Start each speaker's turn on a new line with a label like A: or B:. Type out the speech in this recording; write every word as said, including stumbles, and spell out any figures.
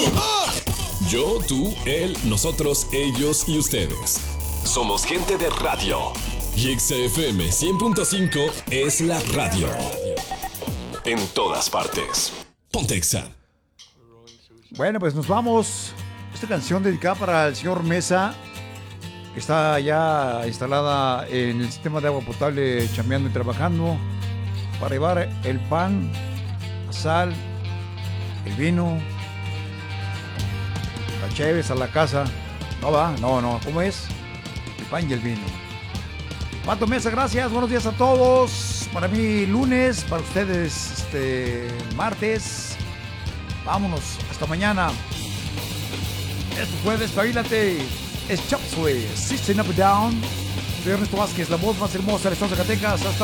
A: Yo, tú, él, nosotros, ellos y ustedes. Somos gente de radio. Y Exa F M cien punto cinco es la radio. En todas partes. Ponte Exa.
B: Bueno, pues nos vamos. Esta canción dedicada para el señor Mesa, que está ya instalada en el sistema de agua potable, chambeando y trabajando para llevar el pan, la sal, el vino, la cheves a la casa. No va, no, no, ¿cómo es? El pan y el vino. Pato Mesa, gracias, buenos días a todos. Para mí lunes, para ustedes este martes. Vámonos, hasta mañana. Este jueves, espabilate. Es Chop Suey, System Up and Down. Soy Ernesto Vázquez, la voz más hermosa de Estado de Zacatecas. Hasta